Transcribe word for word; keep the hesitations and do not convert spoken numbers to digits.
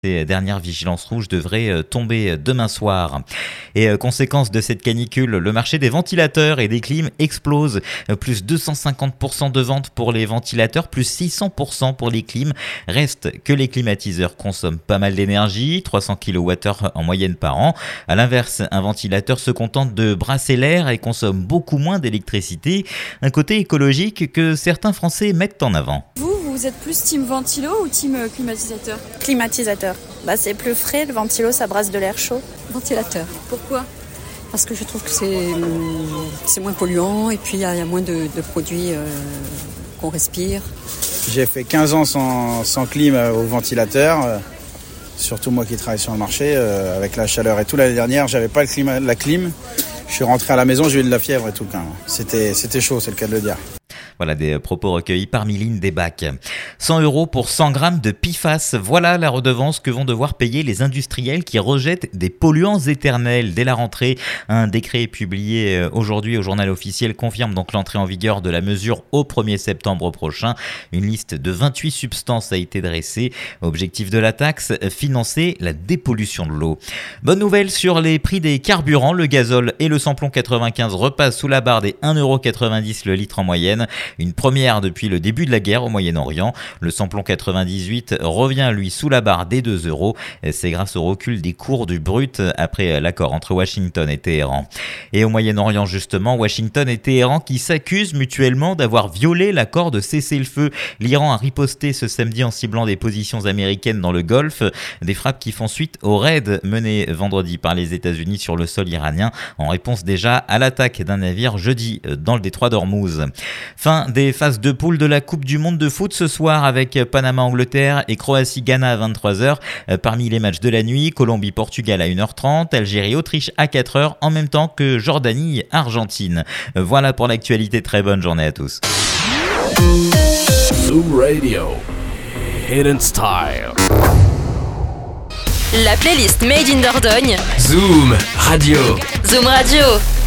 Ces dernières vigilances rouges devraient tomber demain soir. Et euh, conséquence de cette canicule, le marché des ventilateurs et des clims explose. Plus deux cent cinquante pour cent de ventes pour les ventilateurs, plus six cents pour cent pour les clims. Reste que les climatiseurs consomment pas mal d'énergie, trois cents kilowattheures en moyenne par an. À l'inverse, un ventilateur se contente de brasser l'air et consomme beaucoup moins d'électricité. Un côté écologique que certains Français mettent en avant. Vous, vous êtes plus team ventilo ou team climatisateur ? Climatisateur. Bah, c'est plus frais, le ventilo ça brasse de l'air chaud. Ventilateur. Pourquoi ? Parce que je trouve que c'est, c'est moins polluant et puis il y, y a moins de, de produits euh, qu'on respire. J'ai fait quinze ans sans, sans clim au ventilateur, euh, surtout moi qui travaille sur le marché, euh, avec la chaleur et tout. L'année dernière, j'avais pas le climat, la clim. Je suis rentré à la maison, j'ai eu de la fièvre et tout. C'était, c'était chaud, c'est le cas de le dire. Voilà des propos recueillis par Mylène Desbacs. cent euros pour cent grammes de P F A S. Voilà la redevance que vont devoir payer les industriels qui rejettent des polluants éternels dès la rentrée. Un décret publié aujourd'hui au journal officiel confirme donc l'entrée en vigueur de la mesure au premier septembre prochain. Une liste de vingt-huit substances a été dressée. Objectif de la taxe, financer la dépollution de l'eau. Bonne nouvelle sur les prix des carburants. Le gazole et le samplon quatre-vingt-quinze repassent sous la barre des un euro quatre-vingt-dix le litre en moyenne. Une première depuis le début de la guerre au Moyen-Orient. Le samplon quatre-vingt-dix-huit revient lui sous la barre des deux euros. C'est grâce au recul des cours du brut après l'accord entre Washington et Téhéran. Et au Moyen-Orient justement, Washington et Téhéran qui s'accusent mutuellement d'avoir violé l'accord de cessez-le-feu. L'Iran a riposté ce samedi en ciblant des positions américaines dans le Golfe. Des frappes qui font suite au raid mené vendredi par les États-Unis sur le sol iranien en réponse déjà à l'attaque d'un navire jeudi dans le détroit d'Ormuz. Fin des phases de poule de la Coupe du Monde de foot ce soir avec Panama-Angleterre et Croatie-Ghana à vingt-trois heures. Parmi les matchs de la nuit, Colombie-Portugal à une heure trente, Algérie-Autriche à quatre heures, en même temps que Jordanie-Argentine. Voilà pour l'actualité, très bonne journée à tous. Zoom Radio, Hidden Style. La playlist Made in Dordogne. Zoom Radio. Zoom Radio.